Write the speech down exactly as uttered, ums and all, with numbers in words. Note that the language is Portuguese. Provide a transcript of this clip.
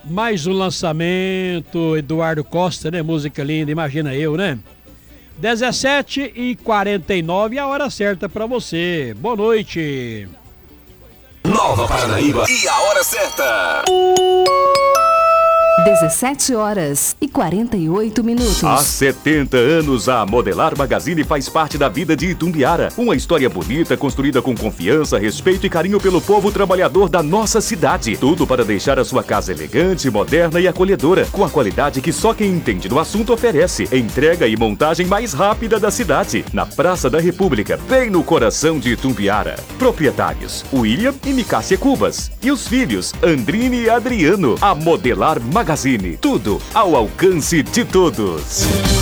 Mais um lançamento, Eduardo Costa, né? Música linda, imagina eu, né? dezessete e quarenta e nove, a hora certa pra você. Boa noite. Nova Paranaíba e a hora certa. dezessete horas e quarenta e oito minutos. Há setenta anos, a Modelar Magazine faz parte da vida de Itumbiara. Uma história bonita, construída com confiança, respeito e carinho pelo povo trabalhador da nossa cidade. Tudo para deixar a sua casa elegante, moderna e acolhedora, com a qualidade que só quem entende do assunto oferece. Entrega e montagem mais rápida da cidade. Na Praça da República, bem no coração de Itumbiara. Proprietários, William e Micácia Cubas. E os filhos, Andrine e Adriano. A Modelar Magazine. Tudo ao alcance de todos.